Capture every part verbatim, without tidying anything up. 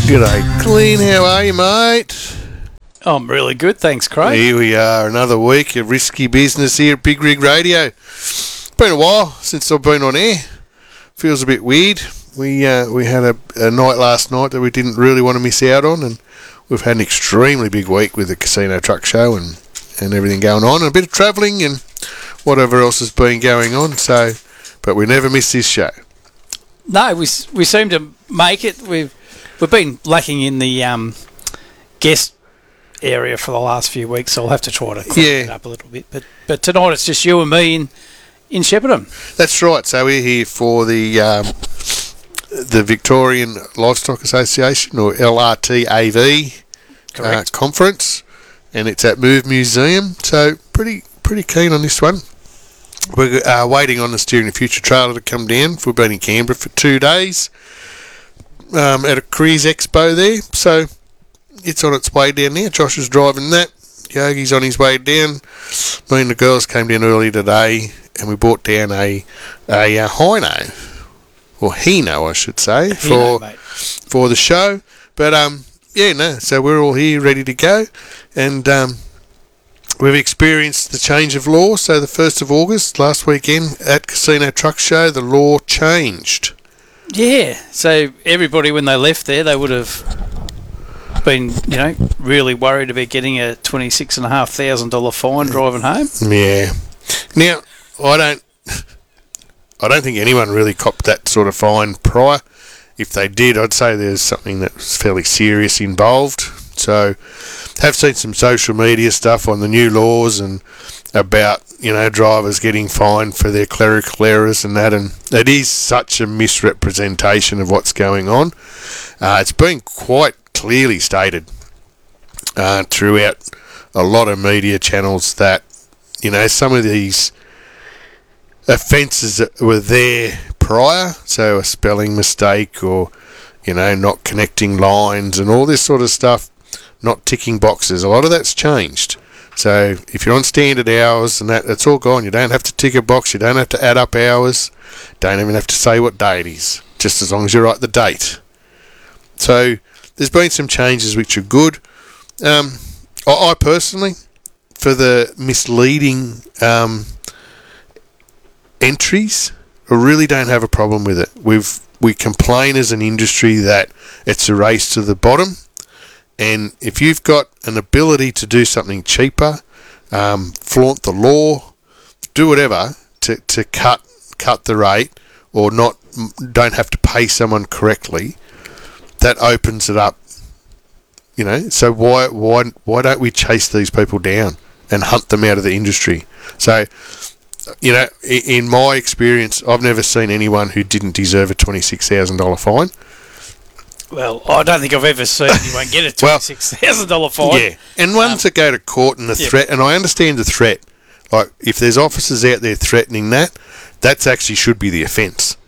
G'day, Glenn. How are you, mate? I'm really good, thanks, Craig. Here we are, another week of risky business here at Big Rig Radio. It's been a while since I've been on air. Feels a bit weird. We uh, we had a, a night last night that we didn't really want to miss out on, and we've had an extremely big week with the Casino Truck Show and, and everything going on, and a bit of travelling and whatever else has been going on. So, but we never miss this show. No, we we seem to make it. We've we've been lacking in the um, guest area for the last few weeks, so I'll have to try to clean yeah. it up a little bit. But but tonight it's just you and me in in Shepparton. That's right. So we're here for the um, the Victorian Livestock Association, or L R T A V, uh, conference, and it's at Move Museum. So pretty pretty keen on this one. We're uh, waiting on the Steering the Future trailer to come down. We've been in Canberra for two days um, at a Careers Expo there. So it's on its way down there. Josh is driving that. Yogi's on his way down. Me and the girls came down early today, and we brought down a a, a Hino, or Hino, I should say, Hino, for mate. for the show. But um, yeah, no. So we're all here, ready to go, and um. We've experienced the change of law. So the first of August, last weekend, at Casino Truck Show, the law changed. Yeah, so everybody, when they left there, they would have been, you know, really worried about getting a twenty-six thousand five hundred dollars fine driving home. Yeah. Now, I don't, I don't think anyone really copped that sort of fine prior. If they did, I'd say there's something that was fairly serious involved. So, have seen some social media stuff on the new laws and about, you know, drivers getting fined for their clerical errors and that, and it is such a misrepresentation of what's going on. Uh, it's been quite clearly stated uh, throughout a lot of media channels that, you know, some of these offences that were there prior, so a spelling mistake or, you know, not connecting lines and all this sort of stuff, not ticking boxes, a lot of that's changed. So if you're on standard hours and that, that's all gone. You don't have to tick a box, you don't have to add up hours, don't even have to say what day it is, just as long as you write the date. So there's been some changes which are good. Um, I, I personally, for the misleading um, entries, I really don't have a problem with it. We've we complain as an industry that it's a race to the bottom. And if you've got an ability to do something cheaper, um, flaunt the law, do whatever to, to cut cut the rate, or not, don't have to pay someone correctly, that opens it up. You know, so why why why don't we chase these people down and hunt them out of the industry? So, you know, in my experience, I've never seen anyone who didn't deserve a twenty-six thousand dollars fine. Well, I don't think I've ever seen anyone get a twenty-six thousand dollars fine. Yeah, and ones um, that go to court and the yeah. threat, and I understand the threat. Like, if there's officers out there threatening that, that's actually should be the offence.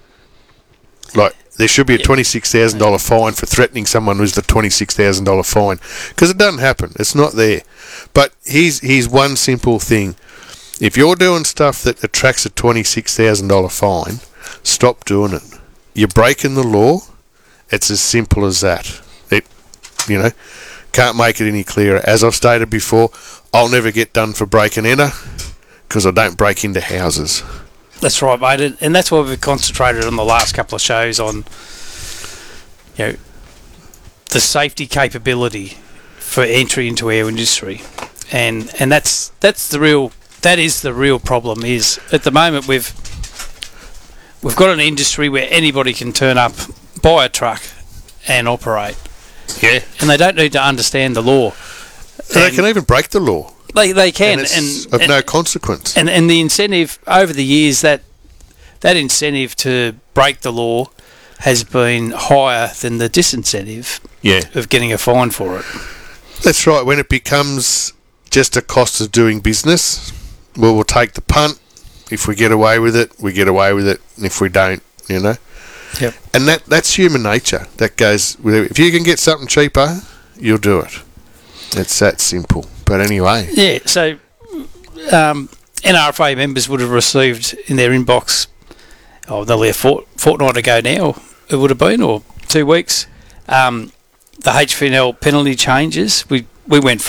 Like, there should be a yeah. twenty-six thousand dollars fine for threatening someone who's the twenty-six thousand dollars fine. Because it doesn't happen. It's not there. But here's, here's one simple thing. If you're doing stuff that attracts a twenty-six thousand dollars fine, stop doing it. You're breaking the law. It's as simple as that. It, you know, can't make it any clearer. As I've stated before, I'll never get done for break and enter because I don't break into houses. That's right, mate. And that's why we've concentrated on the last couple of shows on, you know, the safety capability for entry into our industry, and and that's that's the real that is the real problem. Is at the moment we've we've got an industry where anybody can turn up, buy a truck and operate. Yeah. And they don't need to understand the law. And they can even break the law. They they can. And it's and, of and, no consequence. And and the incentive over the years, that that incentive to break the law has been higher than the disincentive yeah. of getting a fine for it. That's right. When it becomes just a cost of doing business, well, we'll take the punt. If we get away with it, we get away with it. And if we don't, you know. Yep. And that that's human nature. That goes with it. If you can get something cheaper, you'll do it. It's that simple. But anyway. Yeah, so um, N R F A members would have received in their inbox, oh, nearly a fort, fortnight ago now, it would have been, or two weeks, um, the H F N L penalty changes, we we went